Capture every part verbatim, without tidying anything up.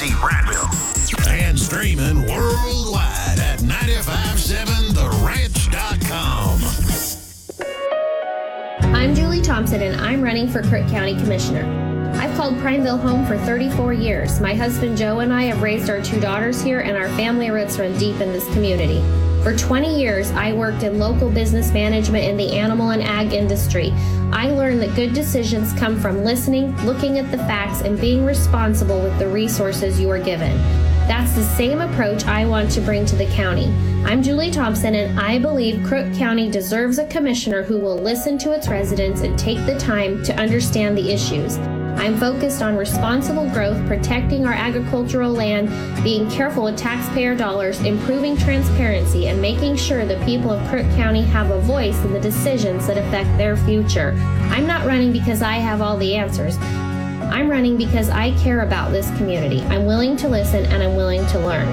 C Prattville. And streaming worldwide at nine five seven the ranch dot com. I'm Julie Thompson, and I'm running for Crook County Commissioner. I've called Prineville home for thirty-four years. My husband Joe and I have raised our two daughters here, and our family roots run deep in this community. For twenty years, I worked in local business management in the animal and ag industry. I learned that good decisions come from listening, looking at the facts, and being responsible with the resources you are given. That's the same approach I want to bring to the county. I'm Julie Thompson, and I believe Crook County deserves a commissioner who will listen to its residents and take the time to understand the issues. I'm focused on responsible growth, protecting our agricultural land, being careful with taxpayer dollars, improving transparency, and making sure the people of Crook County have a voice in the decisions that affect their future. I'm not running because I have all the answers. I'm running because I care about this community. I'm willing to listen, and I'm willing to learn.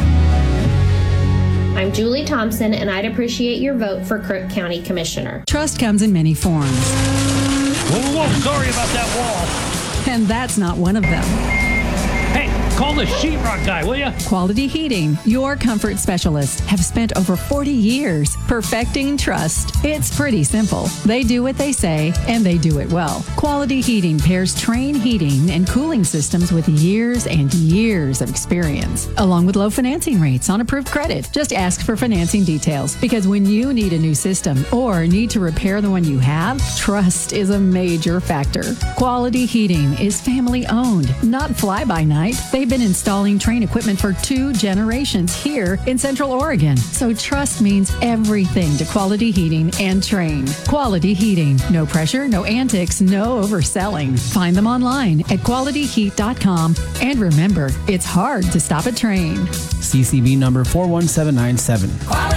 I'm Julie Thompson, and I'd appreciate your vote for Crook County Commissioner. Trust comes in many forms. Whoa, whoa, whoa, sorry about that wall. And that's not one of them. Hey, call the sheetrock guy, will ya? Quality Heating, your comfort specialist, have spent over forty years perfecting trust. It's pretty simple. They do what they say, and they do it well. Quality Heating pairs Trane heating and cooling systems with years and years of experience, along with low financing rates on approved credit. Just ask for financing details, because when you need a new system or need to repair the one you have, trust is a major factor. Quality Heating is family owned, not fly by night. They've been installing Trane equipment for two generations here in Central Oregon. So trust means everything to Quality Heating and Trane. Quality Heating. No pressure, no antics, no overselling. Find them online at quality heat dot com. And remember, it's hard to stop a Trane. C C B number four one seven nine seven.